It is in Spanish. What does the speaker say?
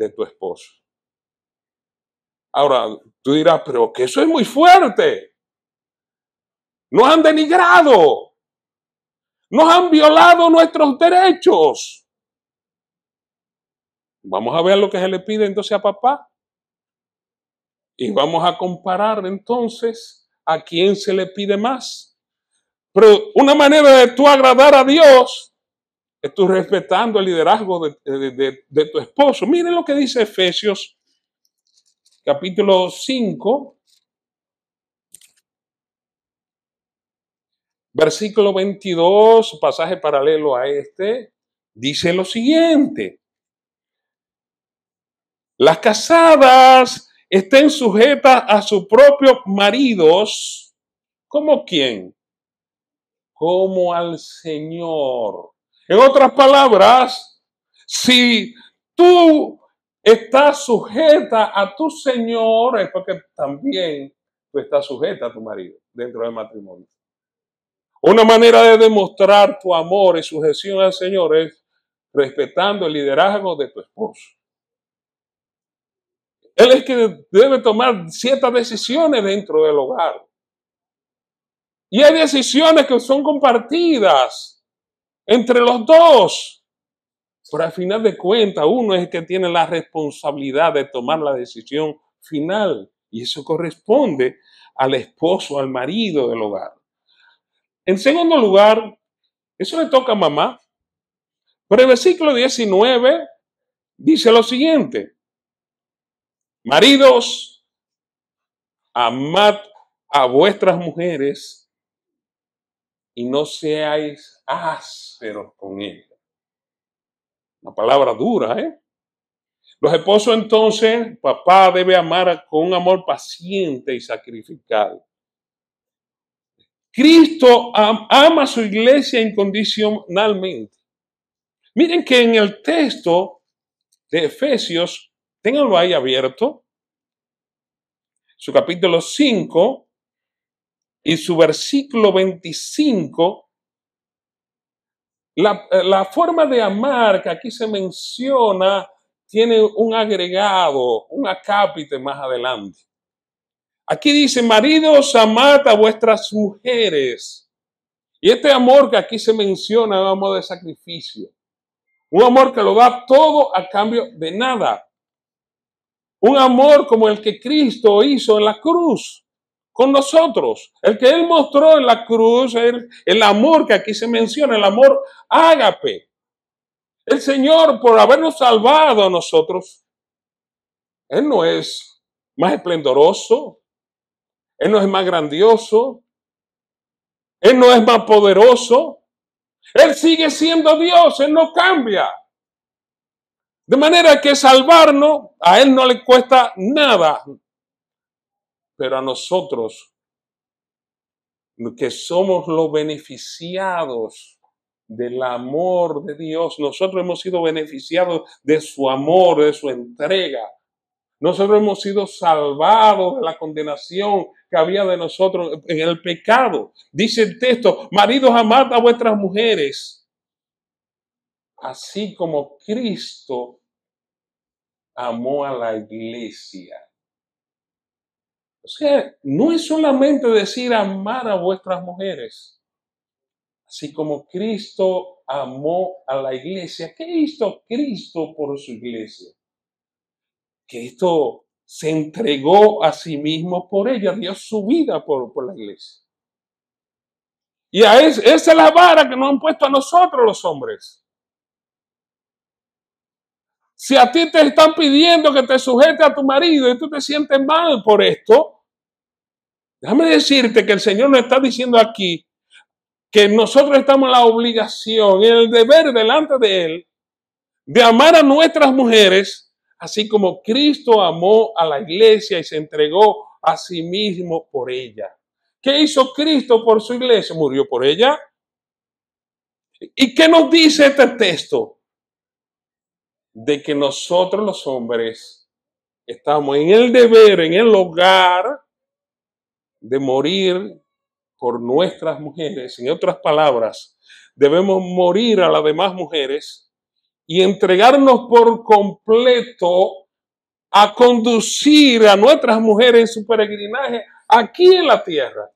de tu esposo. Ahora, tú dirás, pero que eso es muy fuerte. Nos han denigrado. Nos han violado nuestros derechos. Vamos a ver lo que se le pide entonces a papá. Y vamos a comparar entonces a quién se le pide más. Pero una manera de tú agradar a Dios es tú respetando el liderazgo de tu esposo. Miren lo que dice Efesios capítulo 5, versículo 22, pasaje paralelo a este, dice lo siguiente. Las casadas estén sujetas a sus propios maridos. ¿Cómo quién? Como al Señor. En otras palabras, si tú estás sujeta a tu Señor, es porque también tú estás sujeta a tu marido dentro del matrimonio. Una manera de demostrar tu amor y sujeción al Señor es respetando el liderazgo de tu esposo. Él es que debe tomar ciertas decisiones dentro del hogar. Y hay decisiones que son compartidas entre los dos. Pero al final de cuentas, uno es el que tiene la responsabilidad de tomar la decisión final. Y eso corresponde al esposo, al marido del hogar. En segundo lugar, eso le toca a mamá. Pero el versículo 19 dice lo siguiente. Maridos, amad a vuestras mujeres y no seáis ásperos con ellas. Una palabra dura, ¿eh? Los esposos entonces, papá debe amar con un amor paciente y sacrificado. Cristo ama a su iglesia incondicionalmente. Miren que en el texto de Efesios, ténganlo ahí abierto, su capítulo 5 y su versículo 25, la forma de amar que aquí se menciona tiene un agregado, un acápite más adelante. Aquí dice, maridos, amad a vuestras mujeres. Y este amor que aquí se menciona es un amor de sacrificio. Un amor que lo da todo a cambio de nada. Un amor como el que Cristo hizo en la cruz con nosotros. El que Él mostró en la cruz, el amor que aquí se menciona, el amor ágape. El Señor, por habernos salvado a nosotros, Él no es más esplendoroso, Él no es más grandioso, Él no es más poderoso, Él sigue siendo Dios, Él no cambia. De manera que salvarnos a Él no le cuesta nada, pero a nosotros, que somos los beneficiados del amor de Dios, nosotros hemos sido beneficiados de su amor, de su entrega. Nosotros hemos sido salvados de la condenación que había de nosotros en el pecado. Dice el texto, maridos, amad a vuestras mujeres, así como Cristo amó a la iglesia. O sea, no es solamente decir amar a vuestras mujeres, así como Cristo amó a la iglesia. ¿Qué hizo Cristo por su iglesia? Cristo se entregó a sí mismo por ella, dio su vida por la iglesia. Y esa es la vara que nos han puesto a nosotros los hombres. Si a ti te están pidiendo que te sujetes a tu marido y tú te sientes mal por esto, déjame decirte que el Señor nos está diciendo aquí que nosotros estamos en la obligación, en el deber delante de Él, de amar a nuestras mujeres, así como Cristo amó a la iglesia y se entregó a sí mismo por ella. ¿Qué hizo Cristo por su iglesia? Murió por ella. ¿Y qué nos dice este texto? De que nosotros los hombres estamos en el deber, en el hogar, de morir por nuestras mujeres. En otras palabras, debemos morir a las demás mujeres y entregarnos por completo a conducir a nuestras mujeres en su peregrinaje aquí en la tierra.